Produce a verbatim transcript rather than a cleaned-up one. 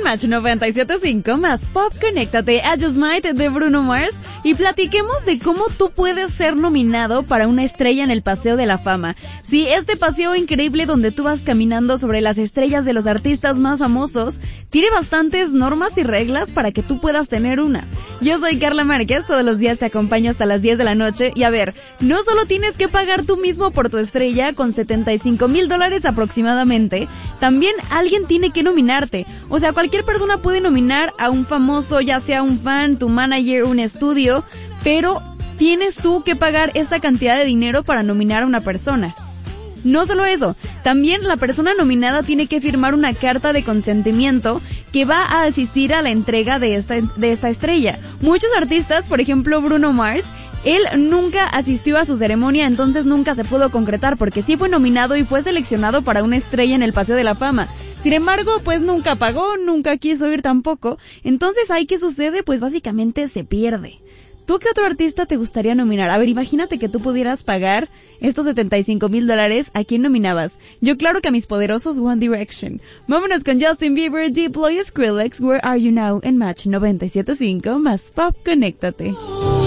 Match noventa y siete punto cinco más Pop, conéctate a Just Might de Bruno Mars y platiquemos de cómo tú puedes ser nominado para una estrella en el Paseo de la Fama. Sí, este paseo increíble donde tú vas caminando sobre las estrellas de los artistas más famosos, tiene bastantes normas y reglas para que tú puedas tener una. Yo soy Carla Márquez, todos los días te acompaño hasta las diez de la noche y a ver, no solo tienes que pagar tú mismo por tu estrella con setenta y cinco mil dólares aproximadamente, también alguien tiene que nominarte. O sea, cualquier persona puede nominar a un famoso, ya sea un fan, tu manager, un estudio, pero tienes tú que pagar esta cantidad de dinero para nominar a una persona. No solo eso, también la persona nominada tiene que firmar una carta de consentimiento que va a asistir a la entrega de esta, de esta estrella. Muchos artistas, por ejemplo Bruno Mars, él nunca asistió a su ceremonia, entonces nunca se pudo concretar porque sí fue nominado y fue seleccionado para una estrella en el Paseo de la Fama. Sin embargo, pues nunca pagó, nunca quiso ir tampoco. Entonces, ¿ahí qué sucede? Pues básicamente se pierde. ¿Tú qué otro artista te gustaría nominar? A ver, imagínate que tú pudieras pagar estos setenta y cinco mil dólares. ¿A quién nominabas? Yo claro que a mis poderosos One Direction. Vámonos con Justin Bieber, Diplo y Skrillex. Where Are You Now en Match noventa y siete punto cinco más Pop, conéctate.